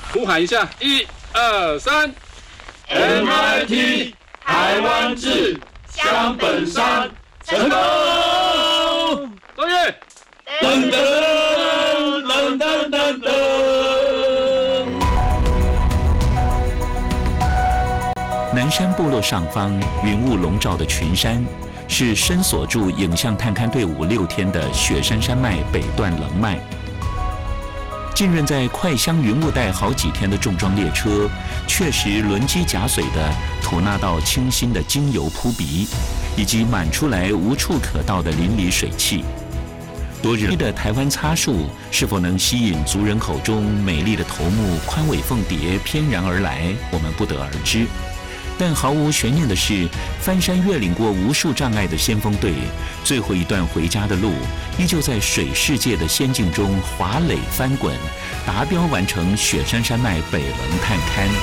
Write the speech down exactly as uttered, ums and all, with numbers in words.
呼喊一下，一、二、三 ，M I T 台湾制乡本山成功！ 作业， 噔噔噔噔噔噔。 南山部落上方云雾笼罩的群山，是深锁住影像探勘队伍六天的雪山山脉北段棱脉。浸润在快香云雾带好几天的重装列车，确实轮机夹髓地吐纳到清新的精油扑鼻，以及满出来无处可到的淋漓水汽。多日的台湾擦树是否能吸引族人口中美丽的头目宽尾凤蝶翩然而来，我们不得而知。但毫无悬念的是，翻山越岭过无数障碍的先锋队，最后一段回家的路，依旧在水世界的仙境中滑垒翻滚，达标完成雪山山脉北棱探勘。